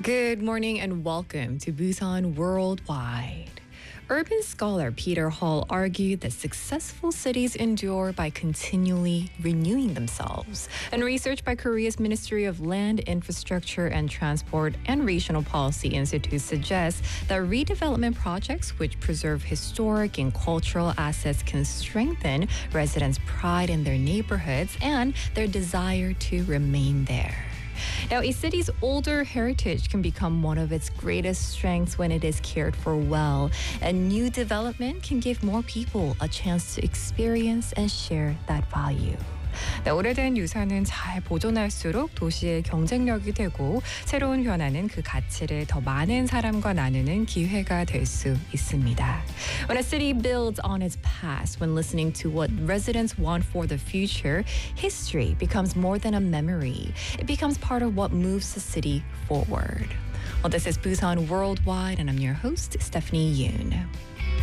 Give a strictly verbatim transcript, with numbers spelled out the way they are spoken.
Good morning and welcome to Busan Worldwide. Urban scholar Peter Hall argued that successful cities endure by continually renewing themselves. And research by Korea's Ministry of Land, Infrastructure and Transport and Regional Policy Institute suggests that redevelopment projects which preserve historic and cultural assets can strengthen residents' pride in their neighborhoods and their desire to remain there. Now, a city's older heritage can become one of its greatest strengths when it is cared for well, and new development can give more people a chance to experience and share that value. 네, 오래된 유산은 잘 보존할수록 도시의 경쟁력이 되고 새로운 변화는 그 가치를 더 많은 사람과 나누는 기회가 될 수 있습니다. When a city builds on its past, when listening to what residents want for the future, history becomes more than a memory. It becomes part of what moves the city forward. Well, this is Busan Worldwide, and I'm your host, Stephanie Yoon.